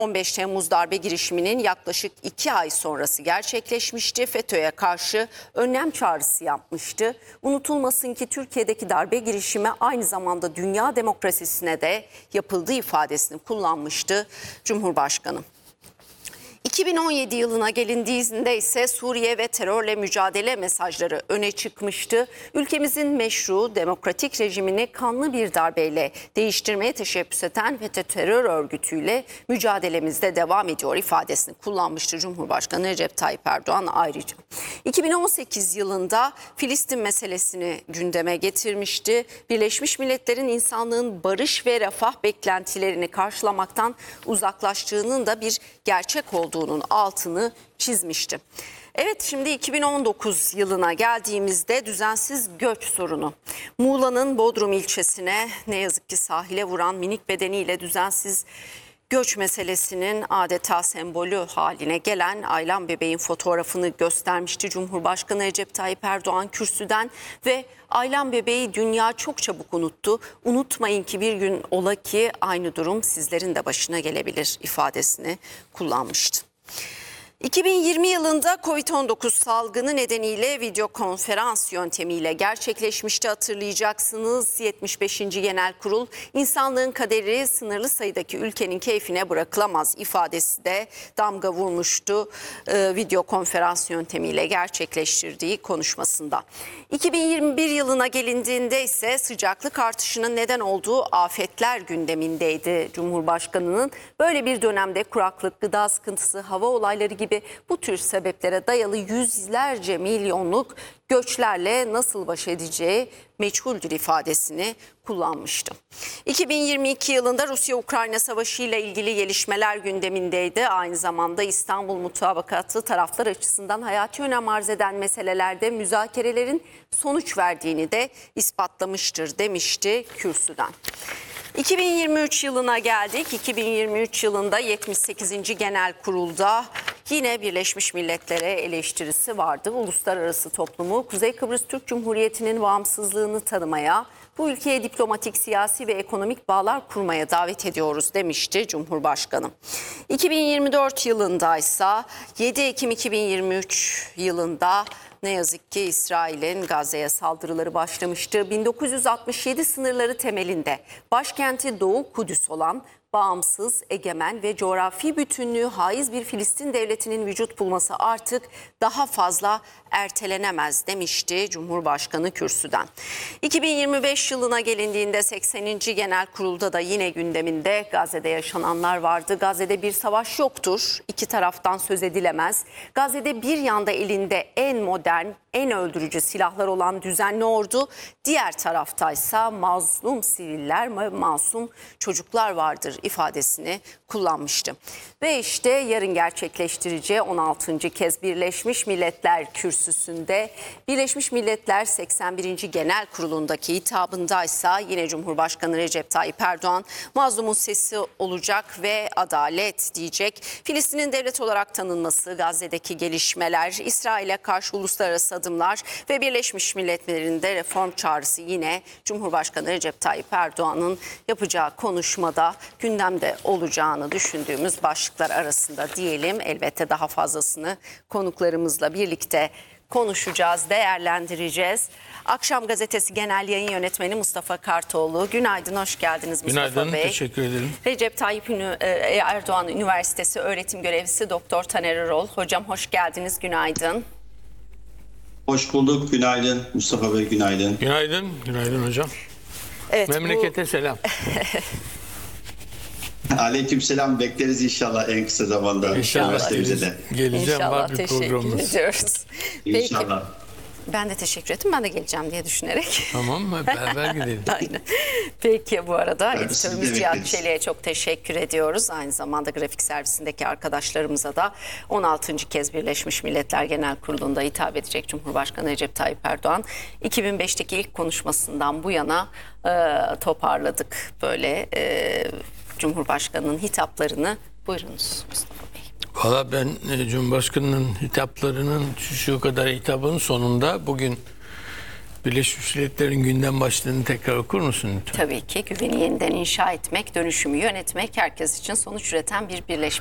15 Temmuz darbe girişiminin yaklaşık 2 ay sonrası gerçekleşmişti. FETÖ'ye karşı önlem çağrısı yapmıştı. Unutulmasın ki Türkiye'deki darbe girişimi aynı zamanda dünya demokrasisine de yapıldığı ifadesini kullanmıştı Cumhurbaşkanı. 2017 yılına gelindiğinde ise Suriye ve terörle mücadele mesajları öne çıkmıştı. Ülkemizin meşru demokratik rejimini kanlı bir darbeyle değiştirmeye teşebbüs eden FETÖ terör örgütüyle mücadelemizde devam ediyor ifadesini kullanmıştı Cumhurbaşkanı Recep Tayyip Erdoğan ayrıca. 2018 yılında Filistin meselesini gündeme getirmişti. Birleşmiş Milletler'in insanlığın barış ve refah beklentilerini karşılamaktan uzaklaştığının da bir gerçek olduğunun altını çizmişti. Evet, şimdi 2019 yılına geldiğimizde düzensiz göç sorunu. Muğla'nın Bodrum ilçesine ne yazık ki sahile vuran minik bedeniyle düzensiz göç meselesinin adeta sembolü haline gelen Aylan bebeğin fotoğrafını göstermişti Cumhurbaşkanı Recep Tayyip Erdoğan kürsüden ve Aylan bebeği dünya çok çabuk unuttu. Unutmayın ki bir gün ola ki aynı durum sizlerin de başına gelebilir ifadesini kullanmıştı. 2020 yılında Covid-19 salgını nedeniyle video konferans yöntemiyle gerçekleşmişti, hatırlayacaksınız. 75. Genel Kurul insanlığın kaderi sınırlı sayıdaki ülkenin keyfine bırakılamaz ifadesi de damga vurmuştu video konferans yöntemiyle gerçekleştirdiği konuşmasında. 2021 yılına gelindiğinde ise sıcaklık artışının neden olduğu afetler gündemindeydi Cumhurbaşkanı'nın. Böyle bir dönemde kuraklık, gıda sıkıntısı, hava olayları gibi bu tür sebeplere dayalı yüzlerce milyonluk göçlerle nasıl baş edeceği meçhuldür ifadesini kullanmıştı. 2022 yılında Rusya-Ukrayna Savaşı ile ilgili gelişmeler gündemindeydi. Aynı zamanda İstanbul Mutabakatı taraflar açısından hayati önem arz eden meselelerde müzakerelerin sonuç verdiğini de ispatlamıştır demişti kürsüden. 2023 yılına geldik. 2023 yılında 78. Genel Kurul'da yine Birleşmiş Milletler'e eleştirisi vardı. Uluslararası toplumu Kuzey Kıbrıs Türk Cumhuriyeti'nin bağımsızlığını tanımaya, bu ülkeye diplomatik, siyasi ve ekonomik bağlar kurmaya davet ediyoruz demişti Cumhurbaşkanı. 2024 yılında ise 7 Ekim 2023 yılında ne yazık ki İsrail'in Gazze'ye saldırıları başlamıştı. 1967 sınırları temelinde başkenti Doğu Kudüs olan bağımsız, egemen ve coğrafi bütünlüğü haiz bir Filistin devletinin vücut bulması artık daha fazla ertelenemez demişti Cumhurbaşkanı kürsüden. 2025 yılına gelindiğinde 80. Genel Kurul'da da yine gündeminde Gazze'de yaşananlar vardı. Gazze'de bir savaş yoktur, iki taraftan söz edilemez. Gazze'de bir yanda elinde en modern, en öldürücü silahlar olan düzenli ordu, diğer taraftaysa mazlum siviller, masum çocuklar vardır ifadesini kullanmıştı. Ve işte yarın gerçekleştireceği 16. kez Birleşmiş Milletler kürsüsünde Birleşmiş Milletler 81. Genel Kurulu'ndaki hitabındaysa yine Cumhurbaşkanı Recep Tayyip Erdoğan mazlumun sesi olacak ve adalet diyecek. Filistin'in devlet olarak tanınması, Gazze'deki gelişmeler, İsrail'e karşı uluslararası adımlar ve Birleşmiş Milletler'in de reform çağrısı yine Cumhurbaşkanı Recep Tayyip Erdoğan'ın yapacağı konuşmada gündemde olacağını düşündüğümüz başlıklar arasında diyelim. Elbette daha fazlasını konuklarımızla birlikte konuşacağız, değerlendireceğiz. Akşam Gazetesi Genel Yayın Yönetmeni Mustafa Kartoğlu. Günaydın, hoş geldiniz Mustafa Bey. Günaydın, teşekkür ederim. Recep Tayyip Erdoğan Üniversitesi öğretim görevlisi Doktor Taner Erol. Hocam hoş geldiniz, günaydın. Hoş bulduk, günaydın Mustafa Bey, günaydın. Günaydın, günaydın hocam. Evet, memlekete selam. Aleykümselam, bekleriz inşallah en kısa zamanda. İnşallah geleceğim, İnşallah, var bir programımız. teşekkür ediyoruz. İnşallah. Peki. Ben de teşekkür ettim. Ben de geleceğim diye düşünerek. Tamam mı? Beraber gidelim. Aynen. Peki, bu arada Evet, editörümüz Cihat Çelik'e çok teşekkür ediyoruz. Aynı zamanda grafik servisindeki arkadaşlarımıza da 16. kez Birleşmiş Milletler Genel Kurulu'nda hitap edecek Cumhurbaşkanı Recep Tayyip Erdoğan. 2005'teki ilk konuşmasından bu yana toparladık böyle Cumhurbaşkanı'nın hitaplarını. Buyurunuz Mustafa Bey. Valla ben Cumhurbaşkanı'nın hitaplarının şu kadar hitabın sonunda bugün Birleşmiş Milletler'in gündem başlığını tekrar okur musun lütfen? Tabii ki güveni yeniden inşa etmek, dönüşümü yönetmek, herkes için sonuç üreten bir Birleşmiş